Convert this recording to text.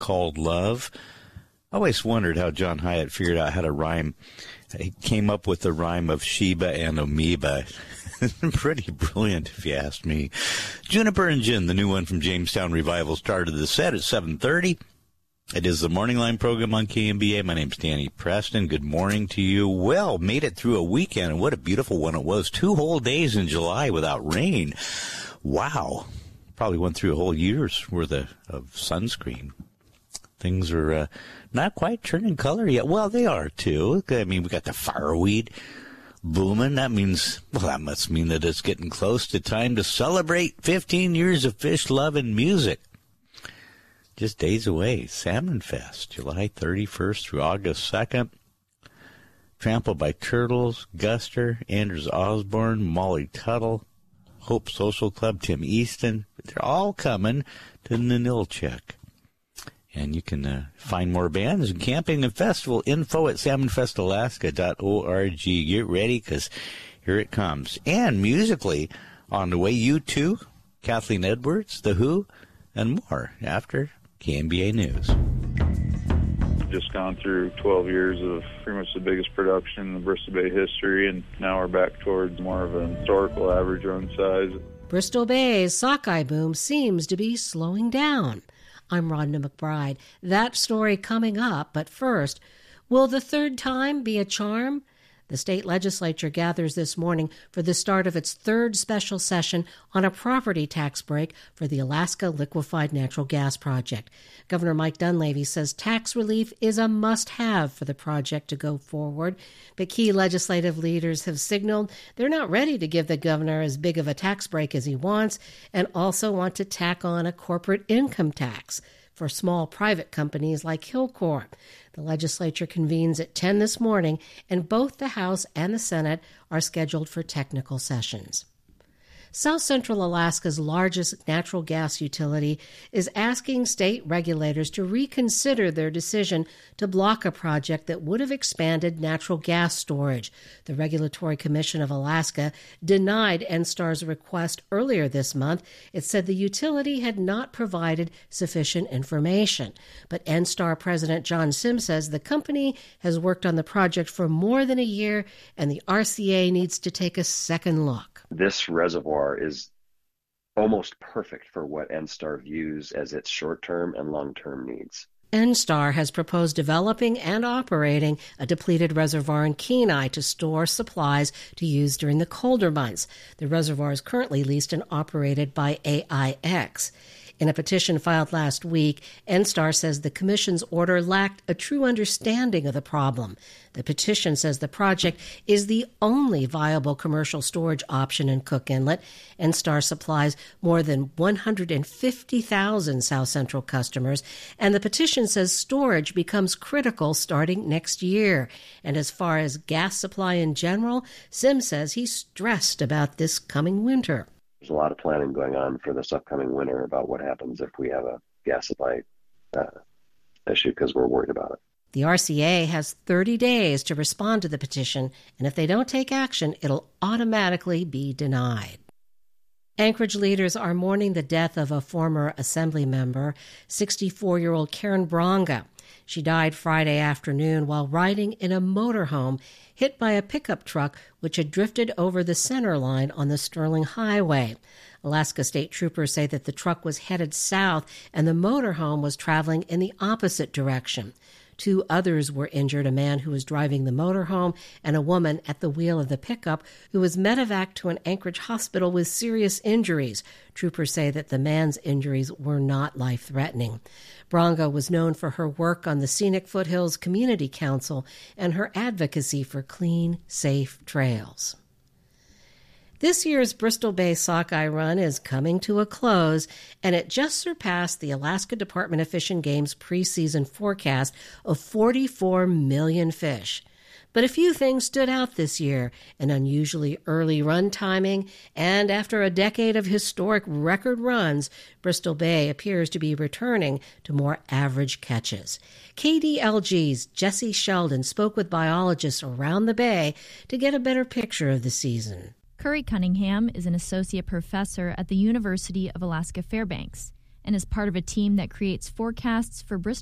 called love. I always wondered how John Hyatt figured out how to rhyme. He came up with the rhyme of Sheba and amoeba. Pretty brilliant, if you ask me. Juniper and Gin, the new one from Jamestown Revival, started the set at 7:30. It is the Morning Line program on KMBA. My name's Danny Preston. Good morning to you. Well, made it through a weekend, and what a beautiful one it was. 2 whole days in July without rain. Wow. Probably went through a whole year's worth of sunscreen. Things are not quite turning color yet. Well, they are, too. I mean, we got the fireweed booming. That must mean that it's getting close to time to celebrate 15 years of fish love and music. Just days away. Salmon Fest, July 31st through August 2nd. Trampled by Turtles, Guster, Anders Osborne, Molly Tuttle, Hope Social Club, Tim Easton. They're all coming to Ninilchik. And you can find more bands and camping and festival info at salmonfestalaska.org. Get ready, because here it comes. And musically, on the way, U2, Kathleen Edwards, The Who, and more after KMBA News. Just gone through 12 years of pretty much the biggest production in the Bristol Bay history, and now we're back towards more of an historical average run size. Bristol Bay's sockeye boom seems to be slowing down. I'm Rhonda McBride. That story coming up, but first, will the third time be a charm? The state legislature gathers this morning for the start of its third special session on a property tax break for the Alaska Liquefied Natural Gas Project. Governor Mike Dunleavy says tax relief is a must-have for the project to go forward, but key legislative leaders have signaled they're not ready to give the governor as big of a tax break as he wants, and also want to tack on a corporate income tax for small private companies like Hilcorp. The legislature convenes at 10 this morning, and both the House and the Senate are scheduled for technical sessions. South Central Alaska's largest natural gas utility is asking state regulators to reconsider their decision to block a project that would have expanded natural gas storage. The Regulatory Commission of Alaska denied NSTAR's request earlier this month. It said the utility had not provided sufficient information. But NSTAR President John Sims says the company has worked on the project for more than a year, and the RCA needs to take a second look. This reservoir is almost perfect for what NSTAR views as its short-term and long-term needs. NSTAR has proposed developing and operating a depleted reservoir in Kenai to store supplies to use during the colder months. The reservoir is currently leased and operated by AIX. In a petition filed last week, NSTAR says the Commission's order lacked a true understanding of the problem. The petition says the project is the only viable commercial storage option in Cook Inlet. NSTAR supplies more than 150,000 South Central customers, and the petition says storage becomes critical starting next year. And as far as gas supply in general, Sims says he's stressed about this coming winter. There's a lot of planning going on for this upcoming winter about what happens if we have a gas supply issue, because we're worried about it. The RCA has 30 days to respond to the petition, and if they don't take action, it'll automatically be denied. Anchorage leaders are mourning the death of a former Assembly member, 64-year-old Karen Bronga. She died Friday afternoon while riding in a motorhome hit by a pickup truck which had drifted over the center line on the Sterling Highway. Alaska State Troopers say that the truck was headed south and the motorhome was traveling in the opposite direction. 2 others were injured, a man who was driving the motorhome and a woman at the wheel of the pickup who was medevaced to an Anchorage hospital with serious injuries. Troopers say that the man's injuries were not life-threatening. Bronga was known for her work on the Scenic Foothills Community Council and her advocacy for clean, safe trails. This year's Bristol Bay Sockeye Run is coming to a close, and it just surpassed the Alaska Department of Fish and Game's preseason forecast of 44 million fish. But a few things stood out this year: an unusually early run timing, and after a decade of historic record runs, Bristol Bay appears to be returning to more average catches. KDLG's Jesse Sheldon spoke with biologists around the bay to get a better picture of the season. Curry Cunningham is an associate professor at the University of Alaska Fairbanks, and is part of a team that creates forecasts for Bristol